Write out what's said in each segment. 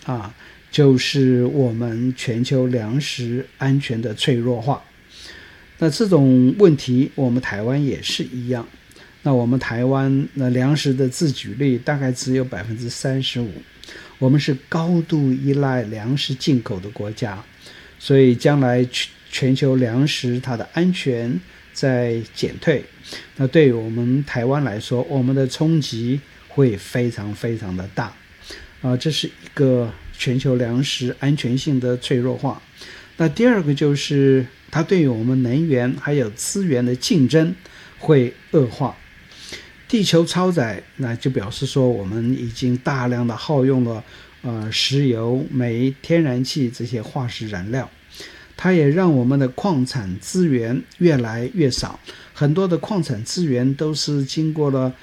就是我们全球粮食安全的脆弱化。那这种问题我们台湾也是一样。那我们台湾粮食的自给率大概只有 35%， 我们是高度依赖粮食进口的国家，所以将来全球粮食它的安全在减退，那对于我们台湾来说，我们的冲击会非常非常的大这是一个全球粮食安全性的脆弱化。那第二个就是它对于我们能源还有资源的竞争会恶化。地球超载，那就表示说我们已经大量的耗用了石油、煤、天然气这些化石燃料，它也让我们的矿产资源越来越少。很多的矿产资源都是经过了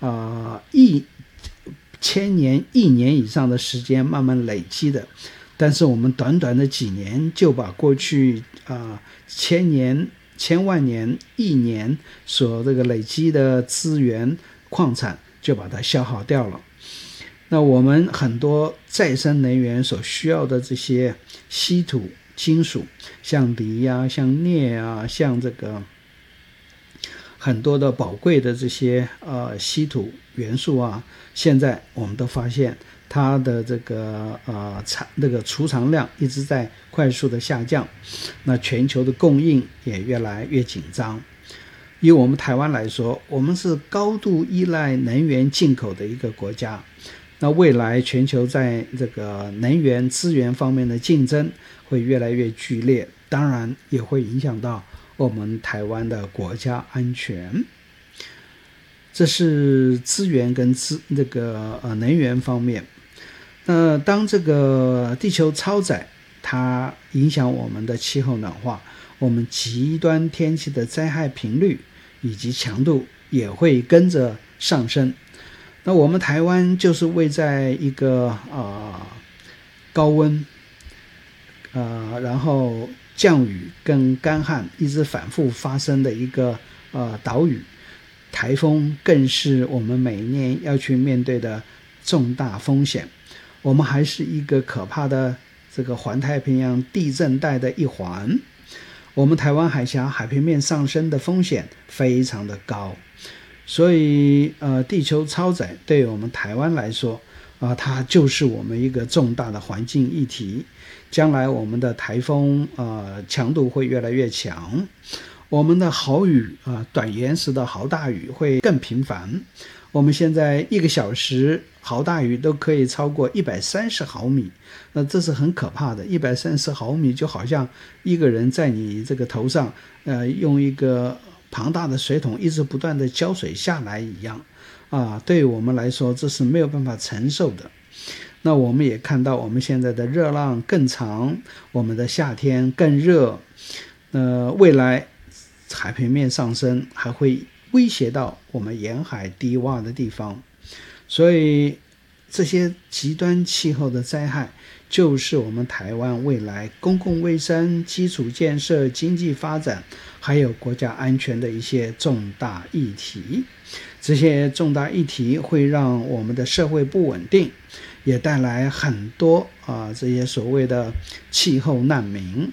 千年、1年以上的时间慢慢累积的，但是我们短短的几年就把过去千年、千万年、1年所这个累积的资源矿产就把它消耗掉了。那我们很多再生能源所需要的这些稀土金属，像锂像镍像这个很多的宝贵的这些稀土元素现在我们都发现它的这个储藏量一直在快速的下降，那全球的供应也越来越紧张。以我们台湾来说，我们是高度依赖能源进口的一个国家，那未来全球在这个能源资源方面的竞争会越来越剧烈，当然也会影响到我们台湾的国家安全。这是资源跟能源方面。那当这个地球超载，它影响我们的气候暖化，我们极端天气的灾害频率以及强度也会跟着上升。那我们台湾就是位在一个高温然后降雨跟干旱一直反复发生的一个岛屿，台风更是我们每年要去面对的重大风险。我们还是一个可怕的这个环太平洋地震带的一环，我们台湾海峡海平面上升的风险非常的高，所以地球超载对我们台湾来说它就是我们一个重大的环境议题。将来我们的台风强度会越来越强，我们的豪雨短延时的豪大雨会更频繁。我们现在1个小时豪大雨都可以超过130毫米，那这是很可怕的。130毫米就好像一个人在你这个头上用一个庞大的水桶一直不断的浇水下来一样对于我们来说这是没有办法承受的。那我们也看到我们现在的热浪更长，我们的夏天更热，未来海平面上升还会威胁到我们沿海低洼的地方。所以这些极端气候的灾害就是我们台湾未来公共卫生、基础建设、经济发展还有国家安全的一些重大议题。这些重大议题会让我们的社会不稳定，也带来很多这些所谓的气候难民。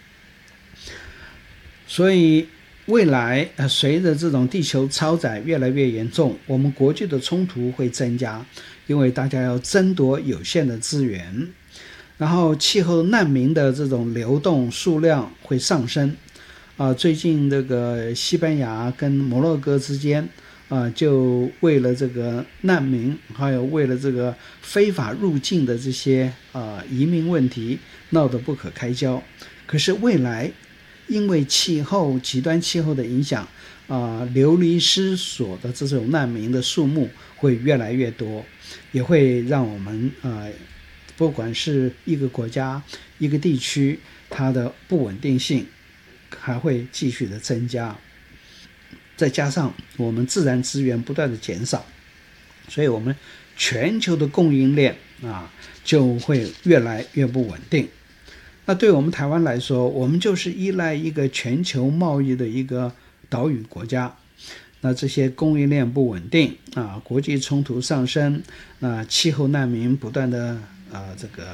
所以未来随着这种地球超载越来越严重，我们国际的冲突会增加，因为大家要争夺有限的资源，然后气候难民的这种流动数量会上升最近这个西班牙跟摩洛哥之间就为了这个难民还有为了这个非法入境的这些移民问题闹得不可开交。可是未来因为极端气候的影响流离失所的这种难民的数目会越来越多，也会让我们不管是一个国家一个地区它的不稳定性还会继续的增加。再加上我们自然资源不断的减少，所以我们全球的供应链就会越来越不稳定。那对我们台湾来说，我们就是依赖一个全球贸易的一个岛屿国家，那这些供应链不稳定国际冲突上升气候难民不断的这个